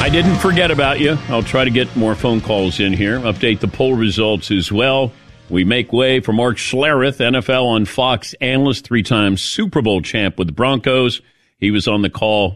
I didn't forget about you. I'll try to get more phone calls in here. Update the poll results as well. We make way for Mark Schlereth, NFL on Fox analyst, 3-time Super Bowl champ with the Broncos. He was on the call